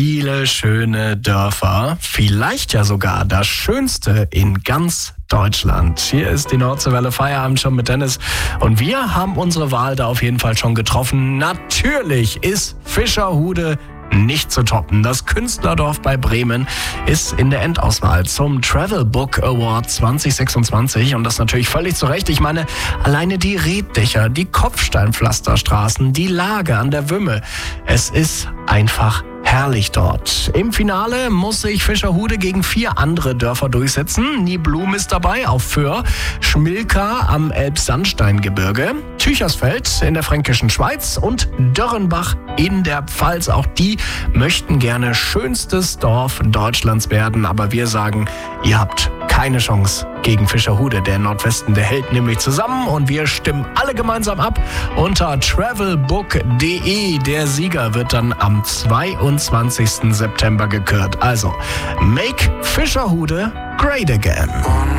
Viele schöne Dörfer, vielleicht ja sogar das schönste in ganz Deutschland. Hier ist die Nordseewelle Feierabend schon mit Dennis und wir haben unsere Wahl da auf jeden Fall schon getroffen. Natürlich ist Fischerhude nicht zu toppen. Das Künstlerdorf bei Bremen ist in der Endauswahl zum Travel Book Award 2026 und das natürlich völlig zu Recht. Ich meine, alleine die Reetdächer, die Kopfsteinpflasterstraßen, die Lage an der Wümme. Es ist einfach herrlich dort. Im Finale muss sich Fischerhude gegen 4 andere Dörfer durchsetzen. Niblum ist dabei auf Föhr, Schmilka am Elbsandsteingebirge, Tüchersfeld in der fränkischen Schweiz und Dörrenbach in der Pfalz. Auch die möchten gerne schönstes Dorf Deutschlands werden, aber wir sagen, ihr habt keine Chance gegen Fischerhude. Der Nordwesten, der hält nämlich zusammen und wir stimmen alle gemeinsam ab unter travelbook.de. Der Sieger wird dann am 22. September gekürt. Also, make Fischerhude great again.